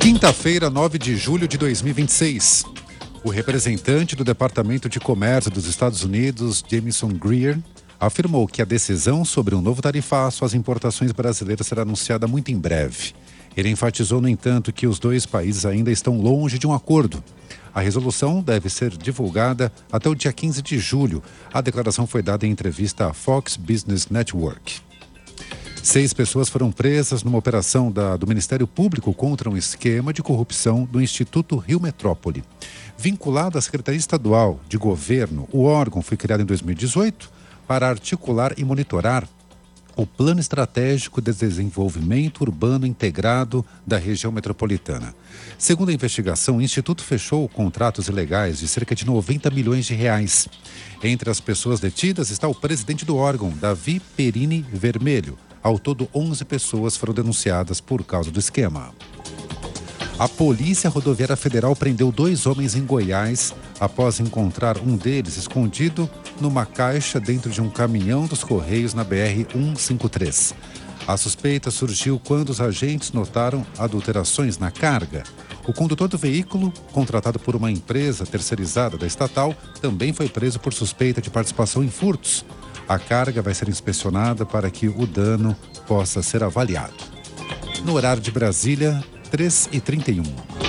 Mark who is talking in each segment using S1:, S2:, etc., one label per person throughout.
S1: Quinta-feira, 9 de julho de 2026. O representante do Departamento de Comércio dos Estados Unidos, Jamieson Greer, afirmou que a decisão sobre um novo tarifaço às importações brasileiras será anunciada muito em breve. Ele enfatizou, no entanto, que os dois países ainda estão longe de um acordo. A resolução deve ser divulgada até o dia 15 de julho. A declaração foi dada em entrevista à Fox Business Network. 6 pessoas foram presas numa operação do Ministério Público contra um esquema de corrupção do Instituto Rio Metrópole. Vinculado à Secretaria Estadual de Governo, o órgão foi criado em 2018 para articular e monitorar o Plano Estratégico de Desenvolvimento Urbano Integrado da região metropolitana. Segundo a investigação, o Instituto fechou contratos ilegais de cerca de 90 milhões de reais. Entre as pessoas detidas está o presidente do órgão, Davi Perini Vermelho. Ao todo, 11 pessoas foram denunciadas por causa do esquema. A Polícia Rodoviária Federal prendeu 2 homens em Goiás após encontrar um deles escondido numa caixa dentro de um caminhão dos Correios na BR-153. A suspeita surgiu quando os agentes notaram adulterações na carga. O condutor do veículo, contratado por uma empresa terceirizada da estatal, também foi preso por suspeita de participação em furtos. A carga vai ser inspecionada para que o dano possa ser avaliado. No horário de Brasília, 3h31.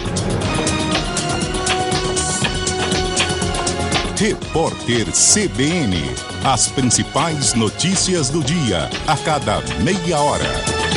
S2: Repórter CBN. As principais notícias do dia, a cada meia hora.